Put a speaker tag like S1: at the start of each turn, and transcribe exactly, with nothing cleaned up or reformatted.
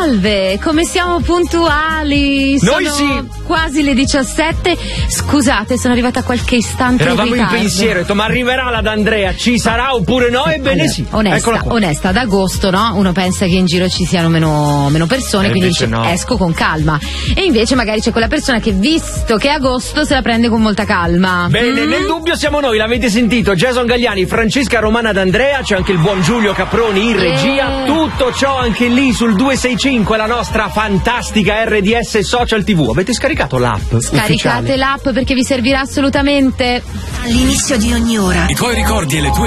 S1: Salve, come siamo puntuali? Sono
S2: Noi sì.
S1: quasi le diciassette. Scusate, sono arrivata qualche istante
S2: Eravamo
S1: in
S2: in
S1: ritardo.
S2: pensiero, ho detto, ma arriverà la D'Andrea, ci sarà oppure no? Ebbene
S1: Allora,
S2: sì.
S1: Onesta, onesta, ad agosto, no? Uno pensa che in giro ci siano meno, meno persone,
S2: E
S1: quindi
S2: invece
S1: dice
S2: no.
S1: esco con calma. E invece magari c'è quella persona che, visto che è agosto, se la prende con molta calma.
S2: Bene,
S1: Mm?
S2: nel dubbio siamo noi, l'avete sentito, Jason Gagliani, Francesca Romana D'Andrea, c'è anche il buon Giulio Caproni in regia,
S1: Eh.
S2: tutto ciò anche lì sul due sei cinque, la nostra fantastica R D S Social T V. Avete scaricato l'app?
S1: Scaricate
S2: ufficiale?
S1: l'app perché vi servirà assolutamente.
S3: All'inizio di ogni ora.
S4: I tuoi ricordi e le tue